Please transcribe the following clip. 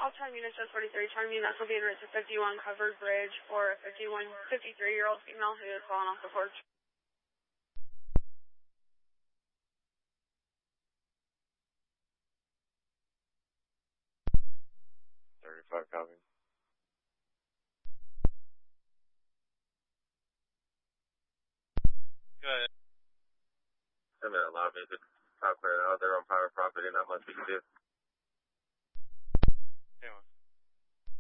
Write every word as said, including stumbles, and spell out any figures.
I'll try Munich just forty-three. Try Munich will be en route to fifty-one covered bridge for a fifty-one, fifty-three-year-old female who is falling off the porch. thirty-five copy. Go ahead. I'm in a lot of music. Top clear out there on private property, not much we can do. Anyway.